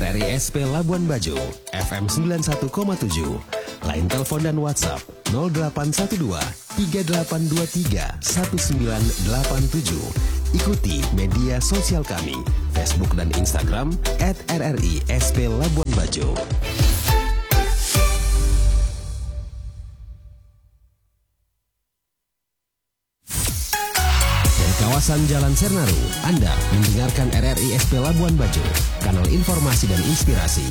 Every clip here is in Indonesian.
RRI SP Labuan Bajo, FM 91,7. Line telepon dan WhatsApp 0812 3823 1987. Ikuti media sosial kami, Facebook dan Instagram @RRI SP Labuan Bajo. Kawasan Jalan Sernaru, Anda mendengarkan RRI SP Labuan Bajo, kanal informasi dan inspirasi.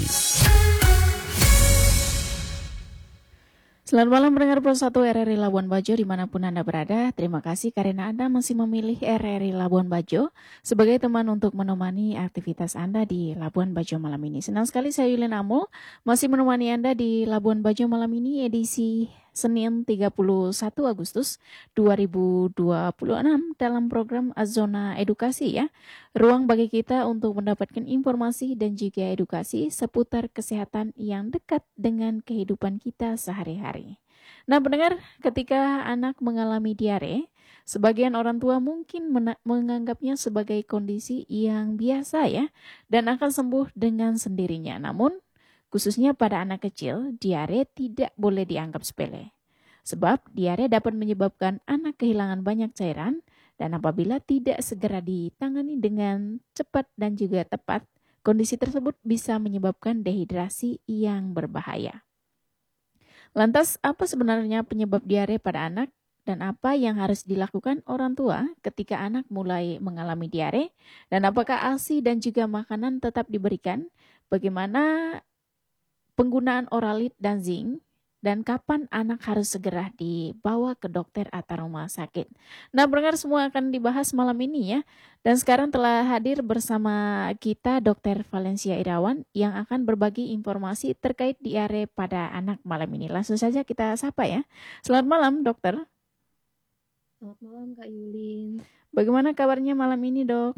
Selamat malam pendengar Pro 1 RRI Labuan Bajo dimanapun Anda berada. Terima kasih karena Anda masih memilih RRI Labuan Bajo sebagai teman untuk menemani aktivitas Anda di Labuan Bajo malam ini. Senang sekali saya Yulin Amul masih menemani Anda di Labuan Bajo malam ini edisi Senin 31 Agustus 2026 dalam program Zona Edukasi ya. Ruang bagi kita untuk mendapatkan informasi dan juga edukasi seputar kesehatan yang dekat dengan kehidupan kita sehari-hari. Nah pendengar, ketika anak mengalami diare, sebagian orang tua mungkin menganggapnya sebagai kondisi yang biasa ya dan akan sembuh dengan sendirinya. Namun khususnya pada anak kecil, diare tidak boleh dianggap sepele. Sebab diare dapat menyebabkan anak kehilangan banyak cairan dan apabila tidak segera ditangani dengan cepat dan juga tepat, kondisi tersebut bisa menyebabkan dehidrasi yang berbahaya. Lantas, apa sebenarnya penyebab diare pada anak dan apa yang harus dilakukan orang tua ketika anak mulai mengalami diare? Dan apakah ASI dan juga makanan tetap diberikan? Bagaimana penggunaan oralit dan zinc, dan kapan anak harus segera dibawa ke dokter atau rumah sakit. Nah, pendengar semua akan dibahas malam ini ya. Dan sekarang telah hadir bersama kita Dr. Valencia Irawan yang akan berbagi informasi terkait diare pada anak malam ini. Langsung saja kita sapa ya. Selamat malam, dokter. Selamat malam, Kak Yulin. Bagaimana kabarnya malam ini, dok?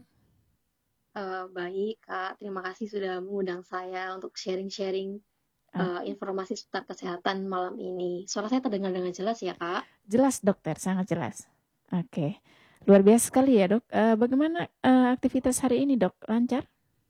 Baik, Kak. Terima kasih sudah mengundang saya untuk sharing-sharing informasi seputar kesehatan malam ini. Suara saya terdengar dengan jelas ya, Kak? Jelas, dokter. Sangat jelas. Oke. Luar biasa sekali ya, dok. Bagaimana aktivitas hari ini, dok? Lancar?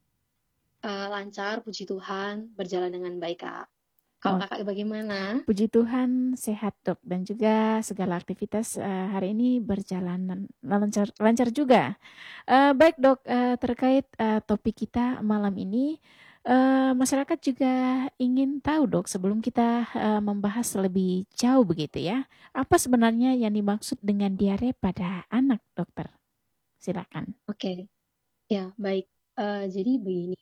Lancar, puji Tuhan. Berjalan dengan baik, Kak. Kalau Kakak bagaimana? Puji Tuhan, sehat, dok. Dan juga segala aktivitas hari ini berjalan lancar juga. Baik, dok. Terkait topik kita malam ini, masyarakat juga ingin tahu dok sebelum kita membahas lebih jauh begitu ya, apa sebenarnya yang dimaksud dengan diare pada anak, dokter? Silakan. Oke, ya baik. Jadi begini,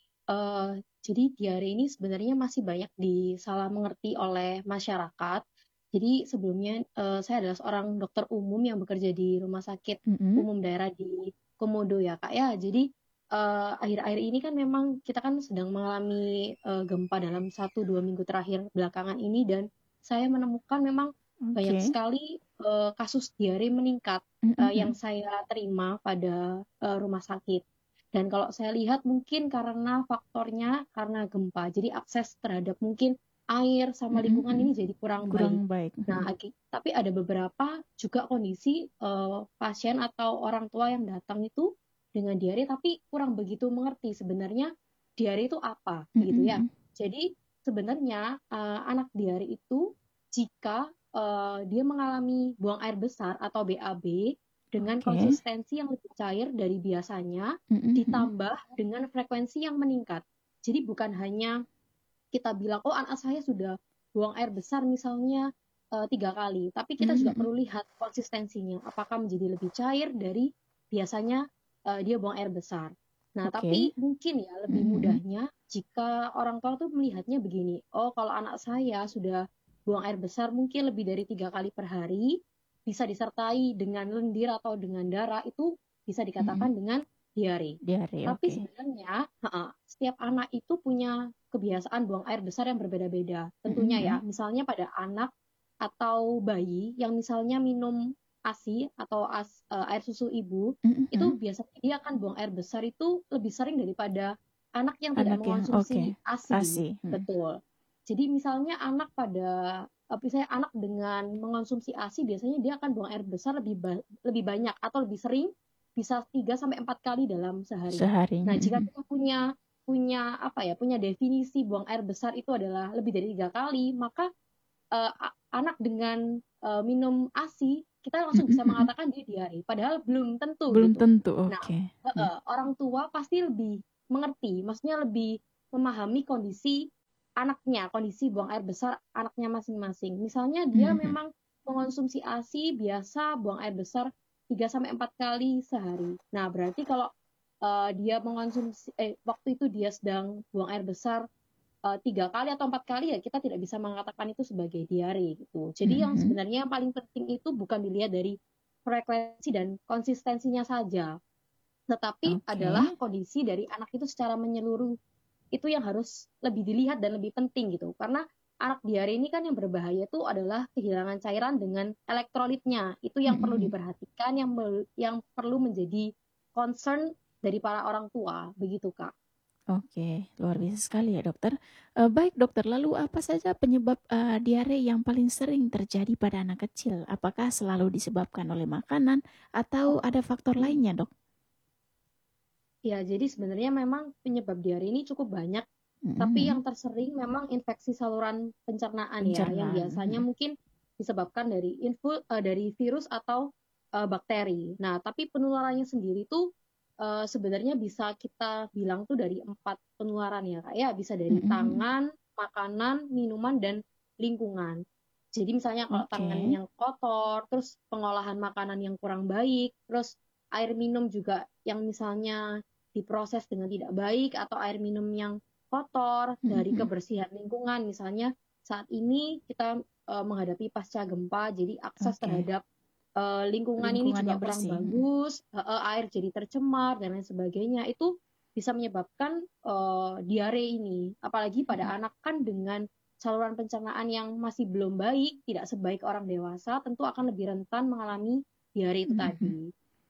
jadi diare ini sebenarnya masih banyak disalah mengerti oleh masyarakat. Jadi sebelumnya saya adalah seorang dokter umum yang bekerja di rumah sakit umum daerah di Komodo ya Kak ya. Jadi akhir-akhir ini kan memang kita kan sedang mengalami gempa dalam 1-2 minggu terakhir belakangan ini dan saya menemukan memang banyak sekali kasus diare meningkat yang saya terima pada rumah sakit. Dan kalau saya lihat mungkin karena faktornya karena gempa, jadi akses terhadap mungkin air sama lingkungan ini jadi kurang baik. Nah, tapi ada beberapa juga kondisi pasien atau orang tua yang datang itu dengan diare tapi kurang begitu mengerti sebenarnya diare itu apa gitu ya. Jadi sebenarnya anak diare itu jika dia mengalami buang air besar atau BAB dengan konsistensi yang lebih cair dari biasanya ditambah dengan frekuensi yang meningkat. Jadi bukan hanya kita bilang oh anak saya sudah buang air besar misalnya 3 kali, tapi kita juga perlu lihat konsistensinya apakah menjadi lebih cair dari biasanya dia buang air besar. Nah, tapi mungkin ya lebih mudahnya jika orang tua tuh melihatnya begini. Oh, kalau anak saya sudah buang air besar mungkin lebih dari 3 kali per hari, bisa disertai dengan lendir atau dengan darah, itu bisa dikatakan dengan diare. Tapi sebenarnya setiap anak itu punya kebiasaan buang air besar yang berbeda-beda. Tentunya ya, misalnya pada anak atau bayi yang misalnya minum ASI atau air susu ibu, itu biasanya dia akan buang air besar itu lebih sering daripada anak yang tidak mengonsumsi ASI. Betul. Jadi misalnya anak dengan mengonsumsi ASI biasanya dia akan buang air besar lebih banyak atau lebih sering, bisa 3-4 kali dalam sehari. Nah, jika kita punya punya definisi buang air besar itu adalah lebih dari 3 kali, maka anak dengan minum ASI kita langsung bisa mengatakan dia diare, padahal belum tentu Belum gitu. tentu, Nah, oke. orang tua pasti lebih mengerti, maksudnya lebih memahami kondisi anaknya, kondisi buang air besar anaknya masing-masing. Misalnya dia memang mengonsumsi ASI biasa buang air besar 3 sampai 4 kali sehari. Nah, berarti kalau dia mengonsumsi waktu itu dia sedang buang air besar 3 kali atau 4 kali, ya kita tidak bisa mengatakan itu sebagai diare gitu. Jadi yang sebenarnya yang paling penting itu bukan dilihat dari frekuensi dan konsistensinya saja, tetapi adalah kondisi dari anak itu secara menyeluruh. Itu yang harus lebih dilihat dan lebih penting gitu. Karena anak diare ini kan yang berbahaya itu adalah kehilangan cairan dengan elektrolitnya. Itu yang perlu diperhatikan, yang perlu menjadi concern dari para orang tua, begitu Kak. Oke, luar biasa sekali ya dokter. Baik dokter, lalu apa saja penyebab diare yang paling sering terjadi pada anak kecil? Apakah selalu disebabkan oleh makanan atau ada faktor lainnya dok? Ya, jadi sebenarnya memang penyebab diare ini cukup banyak, tapi yang tersering memang infeksi saluran pencernaan ya, yang biasanya mungkin disebabkan dari virus atau bakteri. Nah, tapi penularannya sendiri tuh sebenarnya bisa kita bilang tuh dari 4 penularan ya, Kak. Ya, bisa dari tangan, makanan, minuman, dan lingkungan. Jadi misalnya kalau tangan yang kotor, terus pengolahan makanan yang kurang baik, terus air minum juga yang misalnya diproses dengan tidak baik, atau air minum yang kotor, dari kebersihan lingkungan. Misalnya saat ini kita menghadapi pasca gempa, jadi akses terhadap lingkungan ini juga kurang bagus, air jadi tercemar dan lain sebagainya. Itu bisa menyebabkan diare ini. Apalagi pada anak kan dengan saluran pencernaan yang masih belum baik, tidak sebaik orang dewasa, tentu akan lebih rentan mengalami diare itu tadi.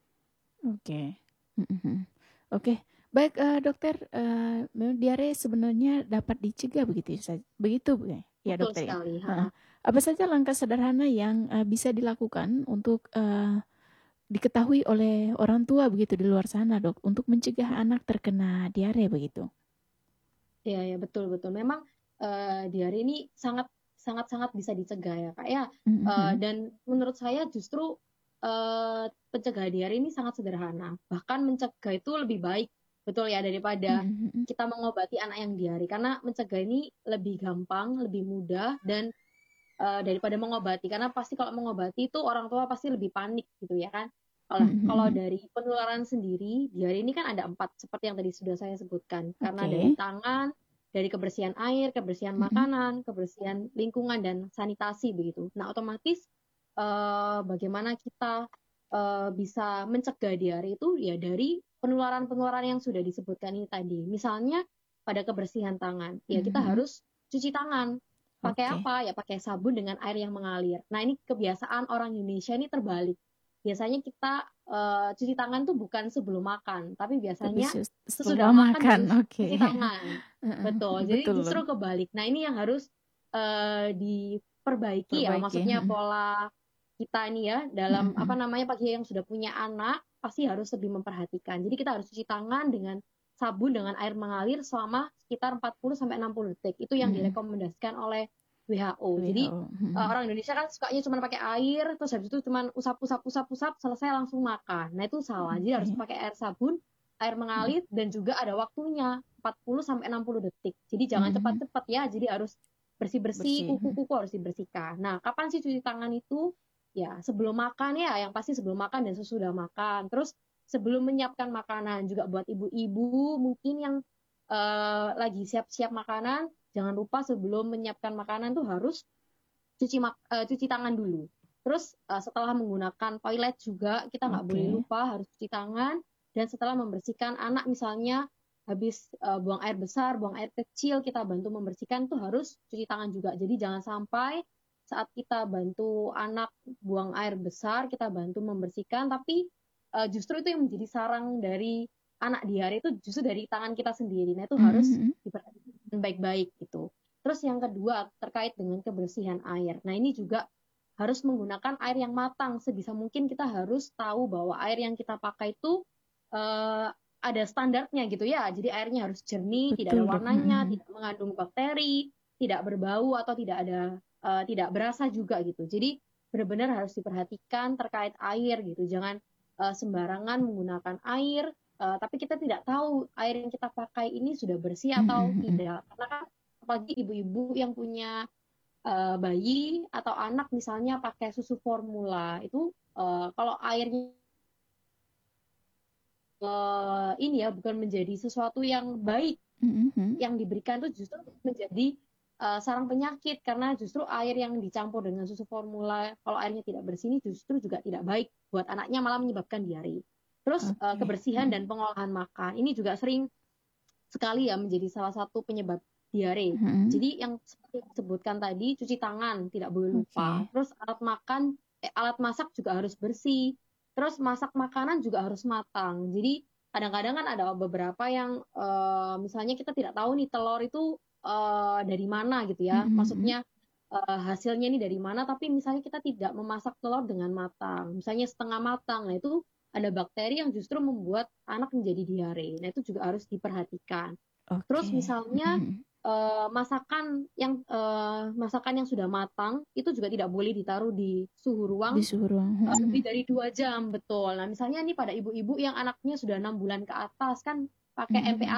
Oke. Baik dokter, diare sebenarnya dapat dicegah begitu ya Betul dokter sekali. Ya. Apa saja langkah sederhana yang bisa dilakukan untuk diketahui oleh orang tua begitu di luar sana dok, untuk mencegah anak terkena diare begitu? Ya betul. Memang diare ini sangat bisa dicegah ya Kak ya. Dan menurut saya justru pencegahan diare ini sangat sederhana. Bahkan mencegah itu lebih baik, betul ya, daripada kita mengobati anak yang diare. Karena mencegah ini lebih gampang, lebih mudah, dan daripada mengobati. Karena pasti kalau mengobati itu orang tua pasti lebih panik gitu ya kan. Kalau dari penularan sendiri, diare ini kan ada 4 seperti yang tadi sudah saya sebutkan. Karena dari tangan, dari kebersihan air, kebersihan makanan, kebersihan lingkungan, dan sanitasi begitu. Nah, otomatis bagaimana kita bisa mencegah diare itu ya dari penularan-penularan yang sudah disebutkan ini tadi. Misalnya pada kebersihan tangan, ya kita harus cuci tangan. Pakai apa? Ya pakai sabun dengan air yang mengalir. Nah, ini kebiasaan orang Indonesia ini terbalik. Biasanya kita cuci tangan tuh bukan sebelum makan, tapi biasanya sesudah makan cuci tangan. Betul. Jadi justru kebalik. Nah, ini yang harus diperbaiki ya. Maksudnya pola kita ini ya dalam bagi yang sudah punya anak pasti harus lebih memperhatikan. Jadi kita harus cuci tangan dengan sabun dengan air mengalir selama sekitar 40-60 detik. Itu yang direkomendasikan oleh WHO. Jadi orang Indonesia kan sukanya cuma pakai air, terus habis itu cuma usap, selesai langsung makan. Nah, itu salah. Jadi harus pakai air sabun, air mengalir, dan juga ada waktunya 40-60 detik. Jadi jangan cepat-cepat ya. Jadi harus bersih-bersih, kuku-kuku harus dibersihkan. Nah, kapan sih cuci tangan itu? Ya, sebelum makan ya, yang pasti sebelum makan dan sesudah makan. Terus sebelum menyiapkan makanan, juga buat ibu-ibu mungkin yang lagi siap-siap makanan, jangan lupa sebelum menyiapkan makanan tuh harus cuci tangan dulu. Terus setelah menggunakan toilet juga kita nggak boleh lupa harus cuci tangan. Dan setelah membersihkan anak misalnya habis buang air besar, buang air kecil, kita bantu membersihkan tuh harus cuci tangan juga. Jadi jangan sampai saat kita bantu anak buang air besar, kita bantu membersihkan, tapi justru itu yang menjadi sarang dari anak diare itu justru dari tangan kita sendiri. Nah, itu harus diperhatikan baik-baik gitu. Terus yang kedua terkait dengan kebersihan air. Nah, ini juga harus menggunakan air yang matang. Sebisa mungkin kita harus tahu bahwa air yang kita pakai itu ada standarnya gitu ya. Jadi airnya harus jernih, tidak ada Betul, Dok. warnanya, tidak mengandung bakteri, tidak berbau atau tidak berasa juga gitu. Jadi benar-benar harus diperhatikan terkait air gitu. Jangan sembarangan menggunakan air, tapi kita tidak tahu air yang kita pakai ini sudah bersih atau tidak. Karena kan apalagi ibu-ibu yang punya bayi atau anak misalnya pakai susu formula itu kalau airnya ini ya bukan menjadi sesuatu yang baik yang diberikan itu justru menjadi sarang penyakit karena justru air yang dicampur dengan susu formula kalau airnya tidak bersih ini justru juga tidak baik buat anaknya malah menyebabkan diare. Terus kebersihan dan pengolahan makan ini juga sering sekali ya menjadi salah satu penyebab diare. Jadi yang seperti disebutkan tadi cuci tangan tidak boleh lupa. Terus alat masak juga harus bersih. Terus masak makanan juga harus matang. Jadi kadang-kadang kan ada beberapa yang misalnya kita tidak tahu nih telur itu dari mana gitu ya. Maksudnya hasilnya ini dari mana, tapi misalnya kita tidak memasak telur dengan matang. Misalnya setengah matang, nah itu ada bakteri yang justru membuat anak menjadi diare. Nah itu juga harus diperhatikan. Terus misalnya masakan yang sudah matang itu juga tidak boleh ditaruh di suhu ruang lebih dari 2 jam, betul. Nah misalnya nih pada ibu-ibu yang anaknya sudah 6 bulan ke atas kan pakai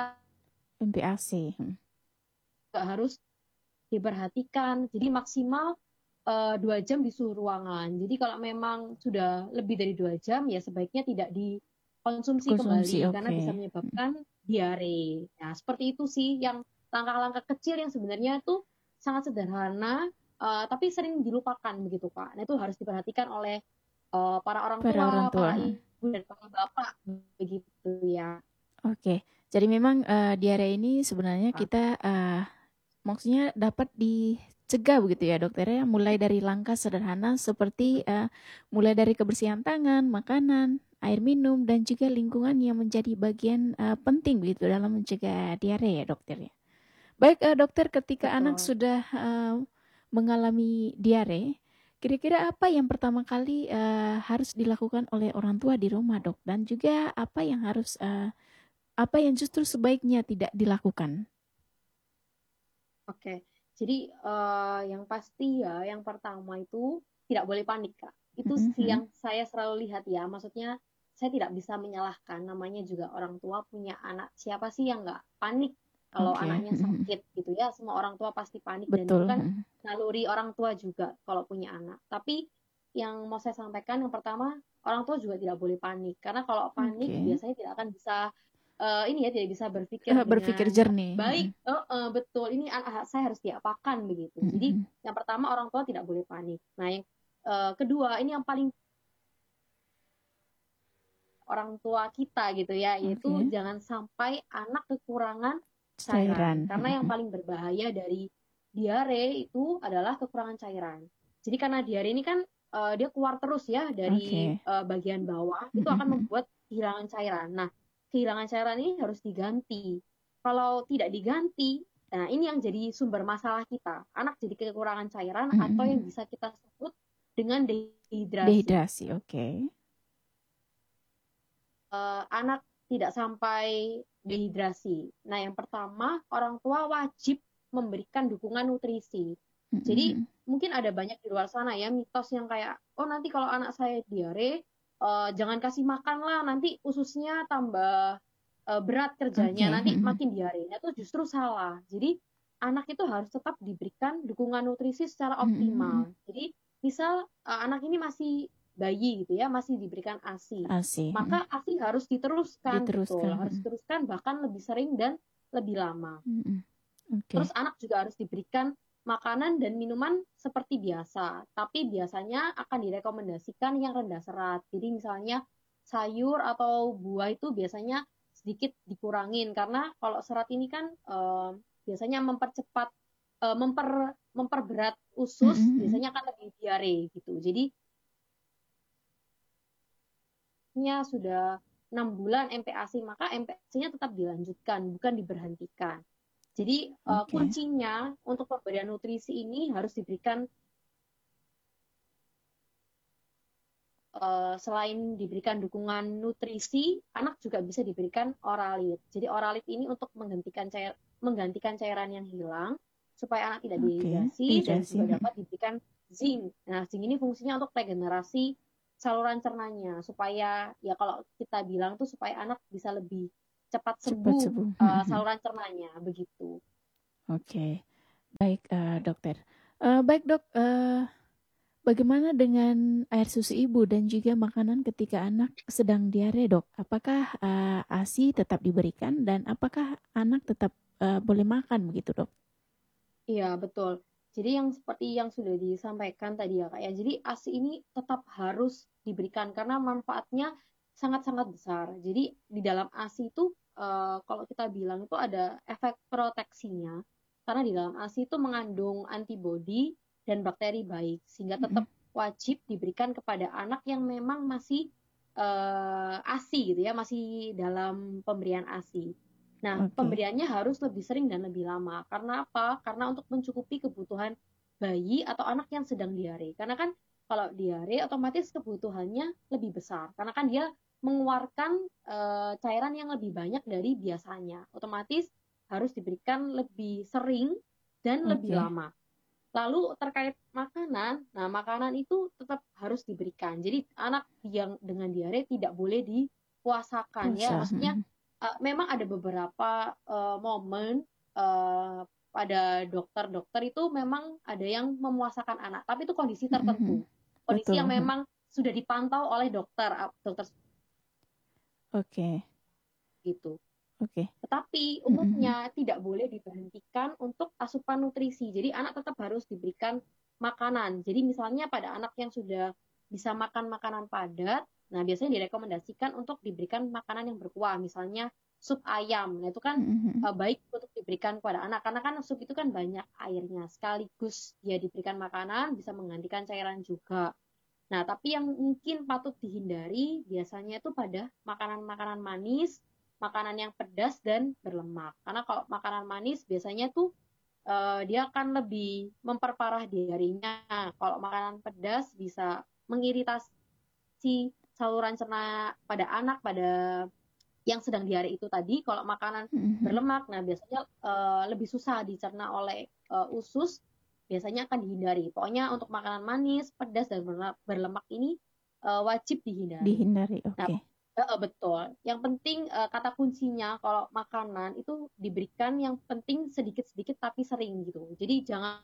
MPAC juga harus diperhatikan. Jadi maksimal 2 jam di suhu ruangan. Jadi kalau memang sudah lebih dari 2 jam ya sebaiknya tidak dikonsumsi kembali karena bisa menyebabkan diare. Nah seperti itu sih yang langkah-langkah kecil yang sebenarnya itu sangat sederhana tapi sering dilupakan begitu Pak. Nah itu harus diperhatikan oleh para orang tua, para ibu dan para bapak begitu ya. Oke, jadi memang diare ini sebenarnya kita maksudnya dapat dicegah begitu ya dokter ya, mulai dari langkah sederhana seperti mulai dari kebersihan tangan, makanan, air minum dan juga lingkungan yang menjadi bagian penting begitu dalam mencegah diare ya dokter ya. Baik dokter, ketika anak sudah mengalami diare, kira-kira apa yang pertama kali harus dilakukan oleh orang tua di rumah dok, dan juga apa yang justru sebaiknya tidak dilakukan? Oke, jadi yang pasti ya, yang pertama itu tidak boleh panik Kak. Itu sih yang saya selalu lihat ya, maksudnya saya tidak bisa menyalahkan, namanya juga orang tua punya anak, siapa sih yang nggak panik kalau anaknya sakit gitu ya, semua orang tua pasti panik. Dan itu kan naluri orang tua juga kalau punya anak. Tapi yang mau saya sampaikan yang pertama, orang tua juga tidak boleh panik, karena kalau panik biasanya tidak akan bisa tidak bisa berpikir jernih. Baik, betul. Ini saya harus diapakan begitu. Jadi yang pertama orang tua tidak boleh panik. Nah yang kedua ini yang paling orang tua kita gitu ya, yaitu jangan sampai anak kekurangan cairan. Karena yang paling berbahaya dari diare itu adalah kekurangan cairan. Jadi karena diare ini kan dia keluar terus ya dari bagian bawah, itu akan membuat kehilangan cairan. Nah kehilangan cairan ini harus diganti. Kalau tidak diganti, nah ini yang jadi sumber masalah kita. Anak jadi kekurangan cairan atau yang bisa kita sebut dengan dehidrasi. Anak tidak sampai dehidrasi. Nah, yang pertama, orang tua wajib memberikan dukungan nutrisi. Jadi, mungkin ada banyak di luar sana ya mitos yang kayak, oh nanti kalau anak saya diare, jangan kasih makan lah, nanti ususnya tambah berat kerjanya, nanti makin diare. Nah, itu justru salah. Jadi, anak itu harus tetap diberikan dukungan nutrisi secara optimal. Jadi, misal anak ini masih bayi gitu ya, masih diberikan ASI. Maka ASI harus diteruskan. Betul, harus diteruskan bahkan lebih sering dan lebih lama. Terus anak juga harus diberikan makanan dan minuman seperti biasa, tapi biasanya akan direkomendasikan yang rendah serat. Jadi misalnya sayur atau buah itu biasanya sedikit dikurangin, karena kalau serat ini kan biasanya memperberat usus, biasanya akan lebih diare gitu. Jadi sudah 6 bulan MPASI, maka MPASI-nya tetap dilanjutkan, bukan diberhentikan. Jadi kuncinya untuk pemberian nutrisi ini harus diberikan selain diberikan dukungan nutrisi, anak juga bisa diberikan oralit. Jadi oralit ini untuk menggantikan cairan yang hilang supaya anak tidak dehidrasi dan juga dapat diberikan zinc. Nah, zinc ini fungsinya untuk regenerasi saluran cernanya supaya ya kalau kita bilang tuh supaya anak bisa lebih cepat sembuh saluran cernanya begitu. Oke. Baik, dokter. Baik, Dok. Bagaimana dengan air susu ibu dan juga makanan ketika anak sedang diare, Dok? Apakah ASI tetap diberikan dan apakah anak tetap boleh makan begitu, Dok? Iya, betul. Jadi yang seperti yang sudah disampaikan tadi ya, Kak ya. Jadi ASI ini tetap harus diberikan karena manfaatnya sangat-sangat besar. Jadi di dalam ASI itu kalau kita bilang itu ada efek proteksinya. Karena di dalam ASI itu mengandung antibodi dan bakteri baik, sehingga tetap wajib diberikan kepada anak yang memang masih ASI gitu ya, masih dalam pemberian ASI. Nah, pemberiannya harus lebih sering dan lebih lama. Karena apa? Karena untuk mencukupi kebutuhan bayi atau anak yang sedang diare. Karena kan kalau diare otomatis kebutuhannya lebih besar. Karena kan dia mengeluarkan cairan yang lebih banyak dari biasanya. Otomatis harus diberikan lebih sering dan lebih lama. Lalu terkait makanan, nah makanan itu tetap harus diberikan. Jadi anak yang dengan diare tidak boleh dipuasakan ya. Maksudnya memang ada beberapa momen pada dokter-dokter itu memang ada yang memuasakan anak, tapi itu kondisi tertentu. Kondisi yang memang sudah dipantau oleh dokter. Gitu. Tetapi umumnya tidak boleh diberhentikan untuk asupan nutrisi. Jadi anak tetap harus diberikan makanan. Jadi misalnya pada anak yang sudah bisa makan makanan padat, nah biasanya direkomendasikan untuk diberikan makanan yang berkuah. Misalnya sup ayam. Nah itu kan baik untuk diberikan kepada anak. Karena kan sup itu kan banyak airnya. Sekaligus dia diberikan makanan, bisa menggantikan cairan juga. Nah tapi yang mungkin patut dihindari biasanya itu pada makanan-makanan manis, makanan yang pedas dan berlemak. Karena kalau makanan manis biasanya tuh dia akan lebih memperparah diarenya. Kalau makanan pedas bisa mengiritasi saluran cerna pada anak, pada yang sedang diare itu tadi. Kalau makanan berlemak, nah biasanya lebih susah dicerna oleh usus, biasanya akan dihindari. Pokoknya untuk makanan manis, pedas dan berlemak ini wajib dihindari. Nah, betul. Yang penting kata kuncinya kalau makanan itu diberikan yang penting sedikit-sedikit tapi sering gitu. Jadi jangan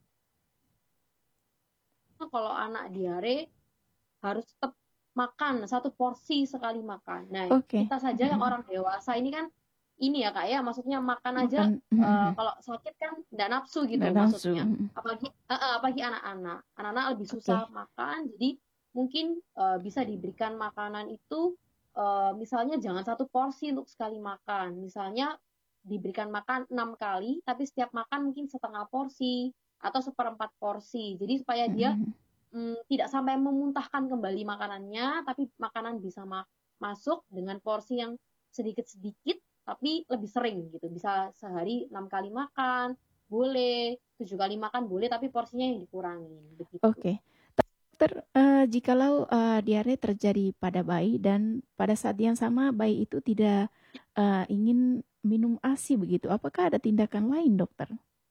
kalau anak diare harus tetap makan satu porsi sekali makan. Nah, kita saja yang orang dewasa ini kan ini ya Kak ya, maksudnya makan aja kalau sakit kan nggak nafsu gitu maksudnya. Apalagi anak-anak. Anak-anak lebih susah makan, jadi mungkin bisa diberikan makanan itu misalnya jangan satu porsi untuk sekali makan. Misalnya diberikan makan 6 kali, tapi setiap makan mungkin setengah porsi atau seperempat porsi. Jadi supaya dia tidak sampai memuntahkan kembali makanannya, tapi makanan bisa masuk dengan porsi yang sedikit-sedikit, tapi lebih sering gitu. Bisa sehari 6 kali makan, boleh, 7 kali makan boleh, tapi porsinya yang dikurangi. Begitu. Dokter, jikalau diare terjadi pada bayi dan pada saat yang sama bayi itu tidak ingin minum ASI begitu, apakah ada tindakan lain, dokter?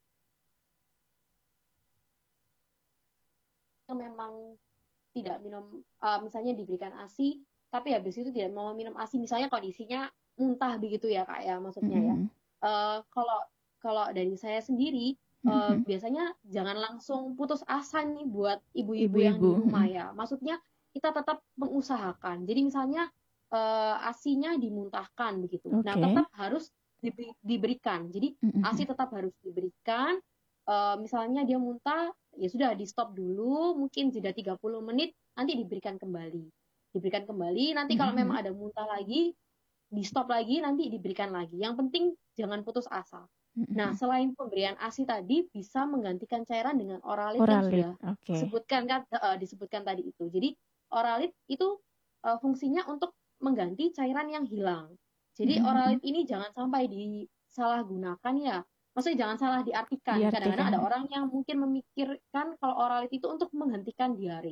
Yang memang tidak minum, misalnya diberikan ASI, tapi habis itu tidak mau minum ASI, misalnya kondisinya muntah begitu ya Kak ya, maksudnya ya. Kalau dari saya sendiri, biasanya jangan langsung putus asa nih buat ibu-ibu yang di rumah ya. Maksudnya kita tetap mengusahakan. Jadi misalnya ASI-nya dimuntahkan begitu. Nah tetap harus diberikan. Jadi ASI tetap harus diberikan. Misalnya dia muntah, ya sudah di stop dulu, mungkin jeda 30 menit, nanti diberikan kembali. Nanti kalau memang ada muntah lagi, di stop lagi, nanti diberikan lagi. Yang penting jangan putus asa. Nah, selain pemberian ASI tadi bisa menggantikan cairan dengan oralit yang sudah disebutkan tadi itu. Jadi oralit itu fungsinya untuk mengganti cairan yang hilang. Jadi oralit ini jangan sampai disalahgunakan ya. Maksudnya jangan salah diartikan. Kadang-kadang ada orang yang mungkin memikirkan kalau oralit itu untuk menghentikan diare.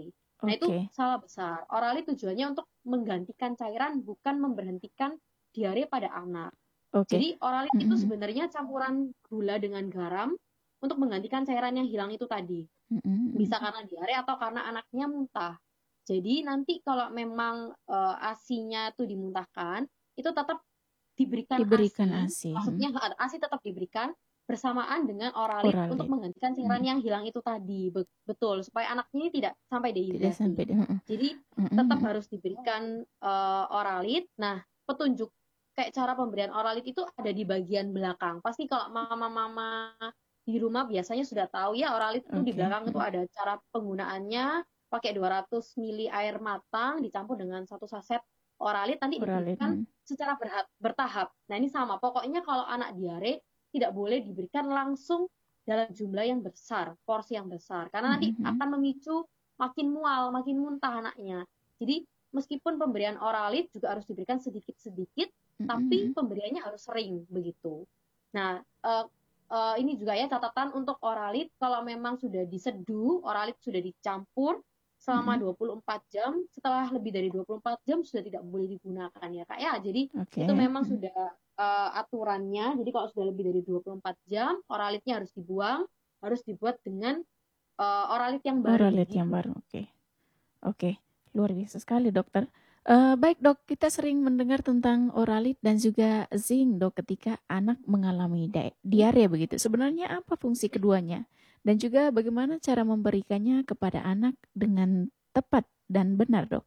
Nah, itu Oke. salah besar. Oralit tujuannya untuk menggantikan cairan, bukan memberhentikan diare pada anak. Oke. Jadi oralit itu Mm-mm. sebenarnya campuran gula dengan garam untuk menggantikan cairan yang hilang itu tadi. Mm-mm. Bisa karena diare atau karena anaknya muntah. Jadi nanti kalau memang ASI-nya itu dimuntahkan, itu tetap diberikan Diberikan ASI, ASI. maksudnya ASI tetap diberikan bersamaan dengan oralit untuk Oralit. menggantikan cairan yang hilang itu tadi. Betul, supaya anaknya ini tidak sampai Tidak dehidrasi. sampai. Jadi tetap harus diberikan oralit. Nah, petunjuk kayak cara pemberian oralit itu ada di bagian belakang. Pasti kalau mama-mama di rumah biasanya sudah tahu ya, oralit itu di Oke. belakang itu ada cara penggunaannya, pakai 200 ml air matang dicampur dengan 1 saset oralit, nanti Oralit. diberikan secara bertahap. Nah, ini sama. Pokoknya kalau anak diare tidak boleh diberikan langsung dalam jumlah yang besar, porsi yang besar. Karena nanti akan memicu makin mual, makin muntah anaknya. Jadi, meskipun pemberian oralit juga harus diberikan sedikit-sedikit, tapi pemberiannya harus sering, begitu. Nah, ini juga ya catatan untuk oralit, kalau memang sudah diseduh, oralit sudah dicampur, selama 24 jam, setelah lebih dari 24 jam sudah tidak boleh digunakan ya Kak ya. Jadi Oke. itu memang sudah aturannya. Jadi kalau sudah lebih dari 24 jam, oralitnya harus dibuang, harus dibuat dengan oralit yang baru. Oralit yang baru. Oke. Oke, luar biasa sekali dokter. Baik dok, kita sering mendengar tentang oralit dan juga zinc dok ketika anak mengalami diare begitu. Sebenarnya apa fungsi keduanya? Dan juga bagaimana cara memberikannya kepada anak dengan tepat dan benar dok?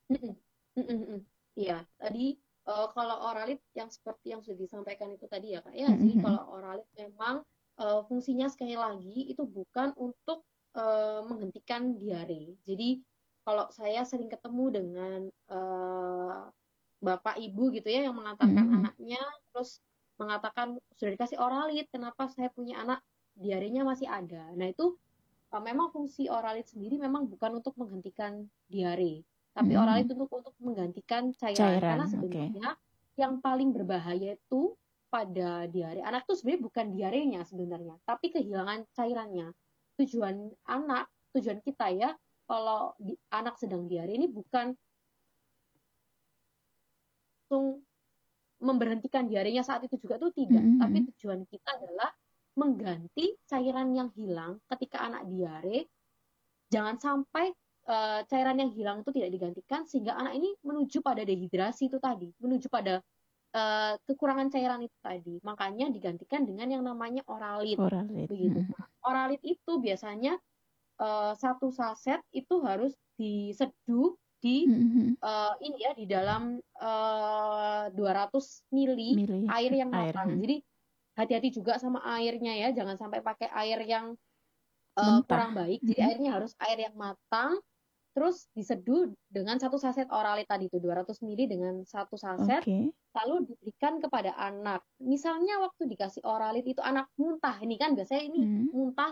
Iya, tadi kalau oralit yang seperti yang sudah disampaikan itu tadi ya Kak ya. Jadi kalau oralit memang fungsinya sekali lagi itu bukan untuk menghentikan diare. Jadi kalau saya sering ketemu dengan bapak ibu gitu ya yang mengantarkan anaknya, terus mengatakan sudah dikasih oralit, kenapa saya punya anak diarenya masih ada. Nah itu memang fungsi oralit sendiri memang bukan untuk menghentikan diare, tapi oralit untuk menggantikan cairan. Karena sebenarnya yang paling berbahaya itu pada diare anak itu sebenarnya bukan diarenya sebenarnya, tapi kehilangan cairannya. Tujuan kita ya, kalau anak sedang diare ini bukan langsung memberhentikan diarenya saat itu juga tuh tidak, tapi tujuan kita adalah mengganti cairan yang hilang ketika anak diare. Jangan sampai cairan yang hilang itu tidak digantikan sehingga anak ini menuju pada dehidrasi itu tadi, menuju pada kekurangan cairan itu tadi. Makanya digantikan dengan yang namanya oralit. Begitu. Oralit itu biasanya 1 saset itu harus diseduh di ini ya di dalam 200 mili air yang matang. Jadi hati-hati juga sama airnya ya, jangan sampai pakai air yang kurang baik. Jadi airnya harus air yang matang, terus diseduh dengan 1 saset oralit tadi itu 200 mili dengan 1 saset, lalu diberikan kepada anak. Misalnya waktu dikasih oralit itu anak muntah, ini kan biasanya ini muntah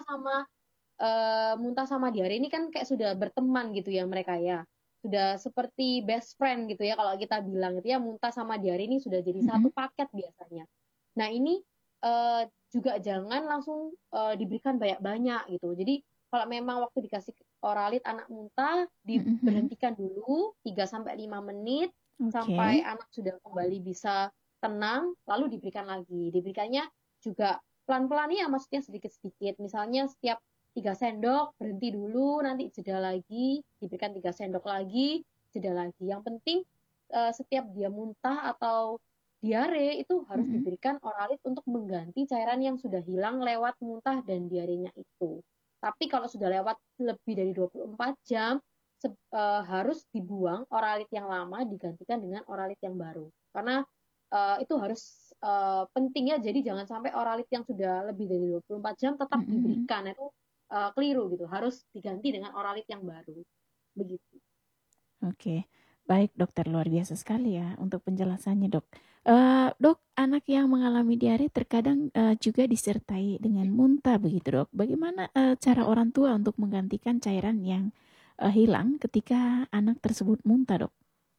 sama diare ini kan kayak sudah berteman gitu ya mereka ya. Sudah seperti best friend gitu ya kalau kita bilang gitu ya, muntah sama diare ini sudah jadi satu paket biasanya. Nah ini juga jangan langsung diberikan banyak-banyak gitu. Jadi kalau memang waktu dikasih oralit anak muntah, diberhentikan dulu 3-5 menit sampai anak sudah kembali bisa tenang, lalu diberikan lagi. Diberikannya juga pelan-pelan ya, maksudnya sedikit-sedikit. Misalnya setiap 3 sendok, berhenti dulu, nanti jeda lagi, diberikan 3 sendok lagi, jeda lagi. Yang penting setiap dia muntah atau diare itu harus diberikan oralit untuk mengganti cairan yang sudah hilang lewat muntah dan diarenya itu. Tapi kalau sudah lewat lebih dari 24 jam, harus dibuang oralit yang lama, digantikan dengan oralit yang baru. Karena itu harus penting ya, jadi jangan sampai oralit yang sudah lebih dari 24 jam tetap diberikan. Itu keliru gitu, harus diganti dengan oralit yang baru. Begitu. Oke. Baik dokter, luar biasa sekali ya untuk penjelasannya dok. Dok, anak yang mengalami diare terkadang juga disertai dengan muntah begitu dok. Bagaimana cara orang tua untuk menggantikan cairan yang hilang ketika anak tersebut muntah dok?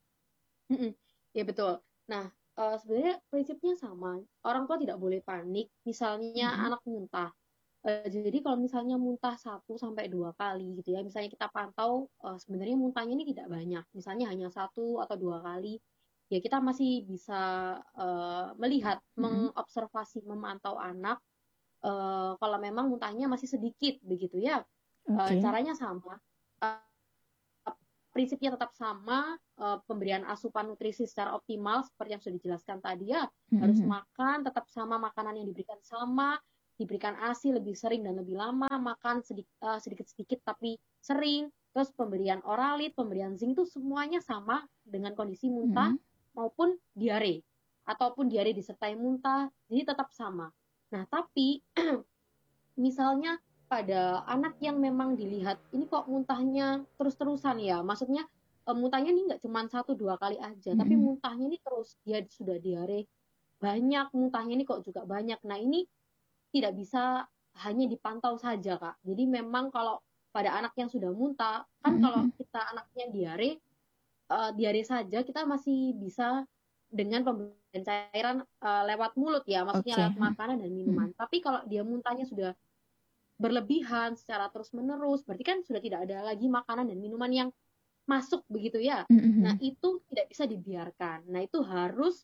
Ya betul. Nah sebenarnya prinsipnya sama. Orang tua tidak boleh panik. Misalnya anak muntah, Jadi kalau misalnya muntah 1 sampai 2 kali gitu ya, misalnya kita pantau sebenarnya muntahnya ini tidak banyak, misalnya hanya 1 atau 2 kali, ya kita masih bisa melihat, Mm-mm. mengobservasi, memantau anak. Kalau memang muntahnya masih sedikit begitu ya, Oke. caranya sama, eh, prinsipnya tetap sama, pemberian asupan nutrisi secara optimal seperti yang sudah dijelaskan tadi ya, harus Mm-mm. makan tetap sama, makanan yang diberikan sama, diberikan ASI lebih sering dan lebih lama, makan sedikit-sedikit tapi sering, terus pemberian oralit, pemberian zinc itu semuanya sama dengan kondisi muntah Mm-mm. maupun diare, ataupun diare disertai muntah, jadi tetap sama. Nah, tapi misalnya pada anak yang memang dilihat ini kok muntahnya terus-terusan ya, maksudnya muntahnya ini nggak cuma 1 2 kali aja, tapi Mm-mm. muntahnya ini terus, dia sudah diare banyak, muntahnya ini kok juga banyak. Nah, ini tidak bisa hanya dipantau saja, Kak. Jadi memang kalau pada anak yang sudah muntah, kan kalau Mm-mm. kita anaknya diare, diare saja kita masih bisa dengan pemberian cairan lewat mulut ya, maksudnya Oke. lewat makanan dan Mm-mm. minuman. Tapi kalau dia muntahnya sudah berlebihan secara terus-menerus, berarti kan sudah tidak ada lagi makanan dan minuman yang masuk begitu ya. Nah, Mm-mm. itu tidak bisa dibiarkan. Nah, itu harus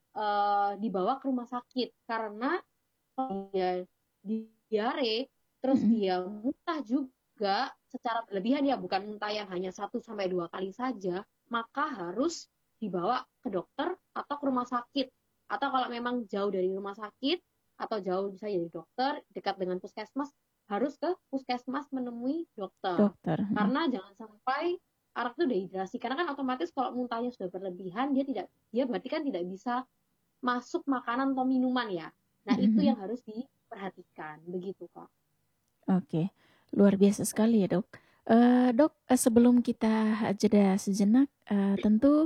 dibawa ke rumah sakit, karena kalau dia diare terus Mm-mm. dia muntah juga secara berlebihan ya, bukan muntah yang hanya 1 sampai 2 kali saja, maka harus dibawa ke dokter atau ke rumah sakit. Atau kalau memang jauh dari rumah sakit atau jauh bisa dari dokter, dekat dengan puskesmas, harus ke puskesmas menemui dokter. Dokter. Mm. Karena jangan sampai anak itu dehidrasi, karena kan otomatis kalau muntahnya sudah berlebihan, dia berarti kan tidak bisa masuk makanan atau minuman ya. Nah, itu Mm-mm. yang harus diperhatikan begitu, Kak. Oke, luar biasa sekali ya dok. Dok, sebelum kita jeda sejenak, tentu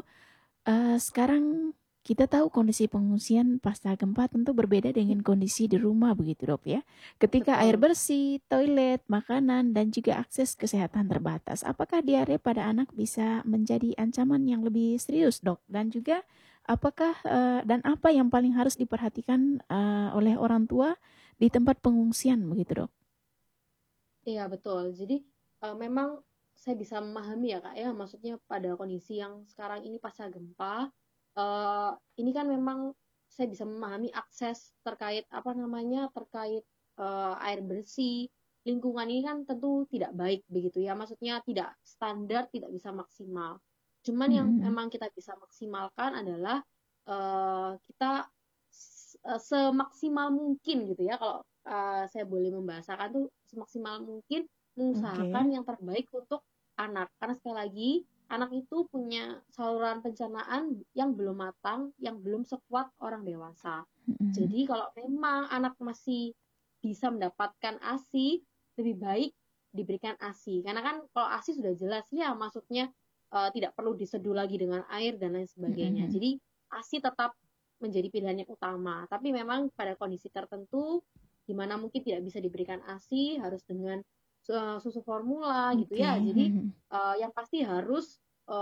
sekarang kita tahu kondisi pengungsian pasca gempa tentu berbeda dengan kondisi di rumah begitu dok ya. Ketika air Betul. bersih, toilet, makanan, dan juga akses kesehatan terbatas. Apakah diare pada anak bisa menjadi ancaman yang lebih serius dok? Dan juga apakah dan apa yang paling harus diperhatikan oleh orang tua di tempat pengungsian begitu dok? Iya, betul. Jadi memang saya bisa memahami ya, Kak ya, maksudnya pada kondisi yang sekarang ini pasca gempa, eh, ini kan memang saya bisa memahami akses terkait apa namanya, terkait air bersih, lingkungan ini kan tentu tidak baik begitu ya, maksudnya tidak standar, tidak bisa maksimal. Cuman yang Mm-mm. memang kita bisa maksimalkan adalah kita semaksimal mungkin gitu ya, kalau saya boleh membahasakan tuh, semaksimal mungkin mengusahakan Oke. yang terbaik untuk anak. Karena sekali lagi, anak itu punya saluran pencernaan yang belum matang, yang belum sekuat orang dewasa. Mm-mm. Jadi kalau memang anak masih bisa mendapatkan ASI, lebih baik diberikan ASI. Karena kan kalau ASI sudah jelas ya, maksudnya tidak perlu diseduh lagi dengan air dan lain sebagainya. Mm-mm. Jadi ASI tetap menjadi pilihan yang utama. Tapi memang pada kondisi tertentu, di mana mungkin tidak bisa diberikan ASI, harus dengan susu formula gitu Oke. ya. Jadi Mm-mm. yang pasti harus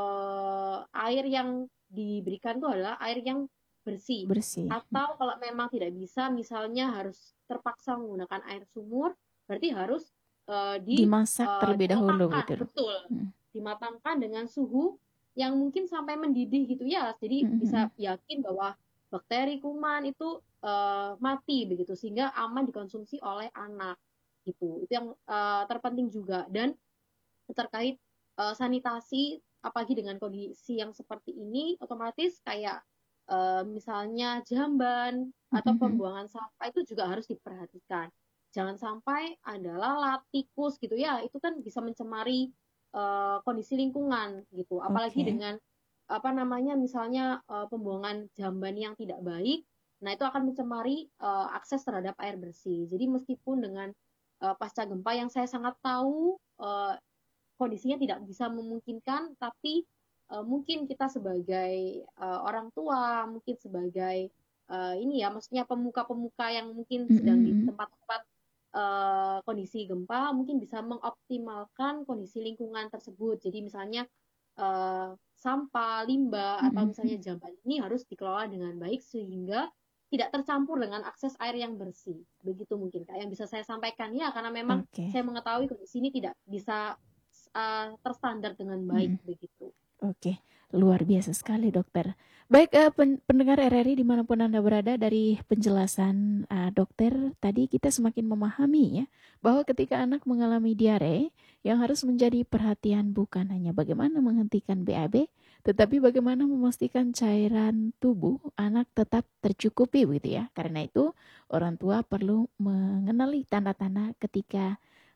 air yang diberikan itu adalah air yang bersih. Bersih. Atau kalau memang tidak bisa, misalnya harus terpaksa menggunakan air sumur, berarti harus Dimasak terlebih dahulu dimatangkan, gitu dok. betul, Mm. dimatangkan dengan suhu yang mungkin sampai mendidih gitu ya. Jadi Mm-mm. bisa yakin bahwa bakteri, kuman itu mati begitu, sehingga aman dikonsumsi oleh anak gitu. Itu yang terpenting juga. Dan terkait sanitasi, apalagi dengan kondisi yang seperti ini, otomatis kayak misalnya jamban atau Mm-mm. pembuangan sampah itu juga harus diperhatikan. Jangan sampai ada lalat, tikus gitu ya, itu kan bisa mencemari kondisi lingkungan gitu. Apalagi Oke. dengan apa namanya, misalnya pembuangan jamban yang tidak baik, nah itu akan mencemari akses terhadap air bersih. Jadi meskipun dengan pasca gempa yang saya sangat tahu kondisinya tidak bisa memungkinkan, tapi mungkin kita sebagai orang tua, mungkin sebagai ini ya, maksudnya pemuka-pemuka yang mungkin sedang di Mm-mm. tempat-tempat kondisi gempa, mungkin bisa mengoptimalkan kondisi lingkungan tersebut. Jadi misalnya sampah, limbah, atau Mm-mm. misalnya jamban ini harus dikelola dengan baik, sehingga tidak tercampur dengan akses air yang bersih. Begitu mungkin Kak yang bisa saya sampaikan ya, karena memang Oke. saya mengetahui kondisi ini tidak bisa terstandar dengan baik begitu. Oke, luar biasa sekali dokter. Baik, pendengar RRI dimanapun Anda berada, dari penjelasan dokter tadi kita semakin memahami ya, bahwa ketika anak mengalami diare, yang harus menjadi perhatian bukan hanya bagaimana menghentikan BAB, tetapi bagaimana memastikan cairan tubuh anak tetap tercukupi begitu ya. Karena itu orang tua perlu mengenali tanda-tanda ketika